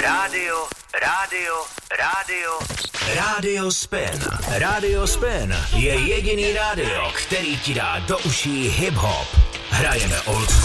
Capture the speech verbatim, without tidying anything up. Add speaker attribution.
Speaker 1: Rádio, rádio, rádio, Rádio Spin. Rádio Spin je jediný rádio, který ti dá do uší hip-hop. Hrajeme old school